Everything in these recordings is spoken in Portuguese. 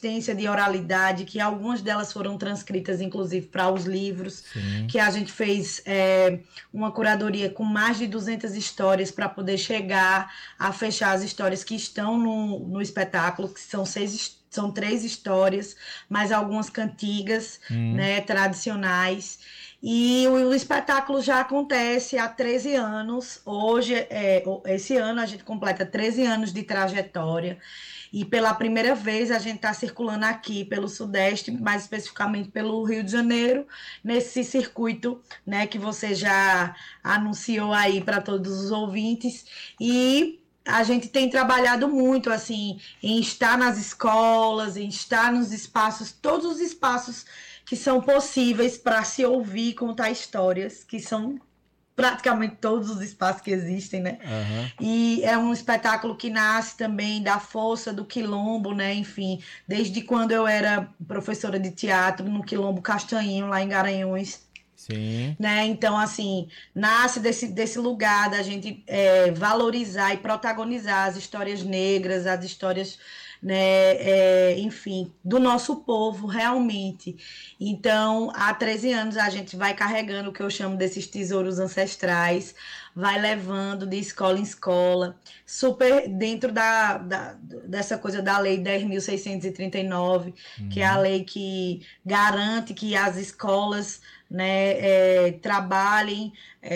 consistência de oralidade, que algumas delas foram transcritas, inclusive, para os livros, Sim. que a gente fez uma curadoria com mais de 200 histórias para poder chegar a fechar as histórias que estão no espetáculo, que são 3 histórias, mais algumas cantigas, né, tradicionais. E o espetáculo já acontece há 13 anos. Hoje, esse ano, a gente completa 13 anos de trajetória. E pela primeira vez a gente está circulando aqui pelo Sudeste, mais especificamente pelo Rio de Janeiro, nesse circuito, né, que você já anunciou aí para todos os ouvintes. E a gente tem trabalhado muito assim em estar nas escolas, em estar nos espaços, todos os espaços que são possíveis para se ouvir e contar histórias, que são praticamente todos os espaços que existem, né? Aham. E é um espetáculo que nasce também da força do quilombo, né? Enfim, desde quando eu era professora de teatro no Quilombo Castanhinho, lá em Garanhuns, Sim. né? Então, assim, nasce desse lugar da gente valorizar e protagonizar as histórias negras, as histórias, né, enfim, do nosso povo, realmente. Então, há 13 anos a gente vai carregando o que eu chamo desses tesouros ancestrais, vai levando de escola em escola, super dentro dessa coisa da Lei 10.639, que é a Uhum. lei que garante que as escolas, né, trabalhem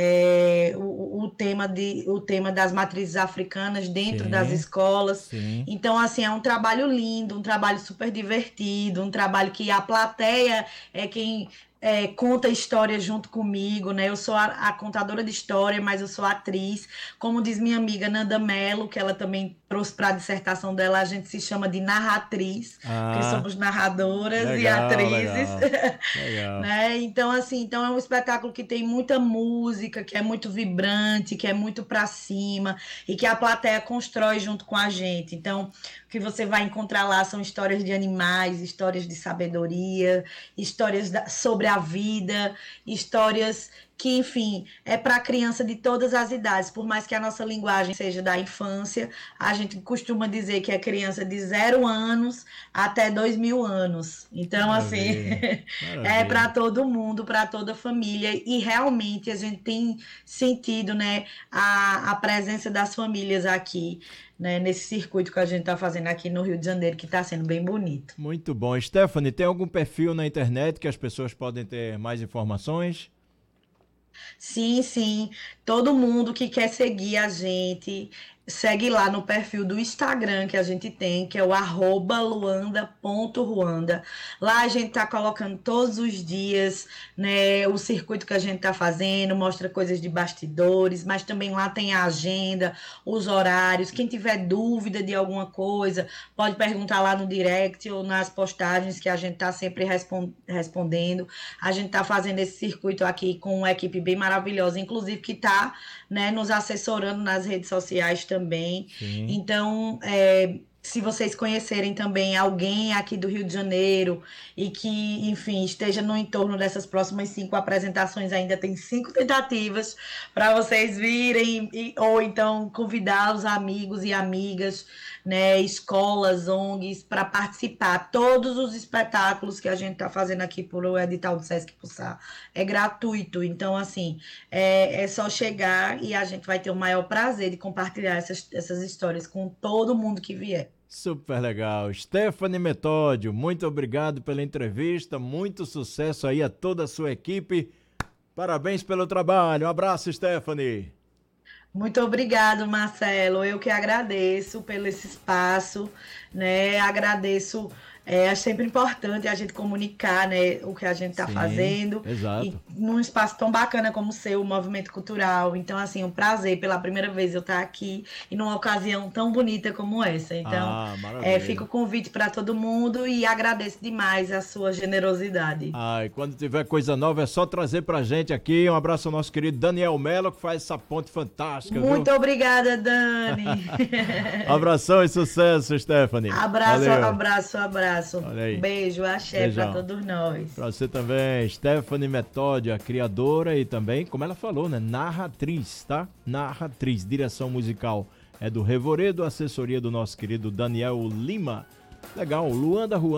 o tema das matrizes africanas dentro das Sim. escolas. Sim. Então, assim, é um trabalho lindo, um trabalho super divertido, um trabalho que a plateia é quem conta a história junto comigo, né? Eu sou a contadora de história, mas eu sou atriz. Como diz minha amiga Nanda Mello, que ela também trouxe para a dissertação dela, a gente se chama de narratriz, porque Ah, somos narradoras e legal, atrizes. legal. Legal. Né? Então, assim, então é um espetáculo que tem muita música, que é muito vibrante, que é muito para cima e que a plateia constrói junto com a gente. Então, o que você vai encontrar lá são histórias de animais, histórias de sabedoria, histórias sobre a vida, histórias que, enfim, é para a criança de todas as idades. Por mais que a nossa linguagem seja da infância, a gente costuma dizer que é criança de 0 anos até 2.000 anos. Então, assim, Maravilha. é para Maravilha. todo mundo, para toda a família, e realmente a gente tem sentido, né, a presença das famílias aqui, né, nesse circuito que a gente está fazendo aqui no Rio de Janeiro, que está sendo bem bonito. Muito bom. Stephanie, tem algum perfil na internet que as pessoas podem ter mais informações? Sim, sim. Todo mundo que quer seguir a gente, segue lá no perfil do Instagram que a gente tem, que é o @luanda.ruanda. Lá a gente tá colocando todos os dias, né, o circuito que a gente tá fazendo, mostra coisas de bastidores, mas também lá tem a agenda, os horários. Quem tiver dúvida de alguma coisa, pode perguntar lá no direct ou nas postagens que a gente tá sempre respondendo. A gente está fazendo esse circuito aqui com uma equipe bem maravilhosa, inclusive que está, né, nos assessorando nas redes sociais também. Sim. Então, se vocês conhecerem também alguém aqui do Rio de Janeiro e que, enfim, esteja no entorno dessas próximas 5 apresentações, ainda tem 5 tentativas para vocês virem, ou então convidar os amigos e amigas, né, escolas, ONGs, para participar. Todos os espetáculos que a gente está fazendo aqui por o edital do Sesc Pulsar é gratuito. Então, assim, é só chegar e a gente vai ter o maior prazer de compartilhar essas histórias com todo mundo que vier. Super legal. Stephanie Metódio, muito obrigado pela entrevista. Muito sucesso aí a toda a sua equipe. Parabéns pelo trabalho. Um abraço, Stephanie. Muito obrigado, Marcelo. Eu que agradeço pelo esse espaço, né? Agradeço. É sempre importante a gente comunicar, né, o que a gente está Sim, fazendo e exato. num espaço tão bacana como o seu, o movimento cultural. Então, assim, um prazer pela primeira vez eu estar aqui e numa ocasião tão bonita como essa. Então, Ah, fica maravilha. o convite para todo mundo e agradeço demais a sua generosidade. Ah, e quando tiver coisa nova é só trazer pra gente aqui. Um abraço ao nosso querido Daniel Mello, que faz essa ponte fantástica, viu? Muito obrigada, Dani. Abração e sucesso, Stephanie. Abraço, Valeu. abraço, abraço. Olha Um aí. beijo, axé para Beijão. todos nós. Pra você também, Stephanie Metódio, a criadora e também, como ela falou, né? Narratriz, tá? Narratriz. Direção musical é do Revoredo, assessoria do nosso querido Daniel Lima. Legal, Luanda Juan.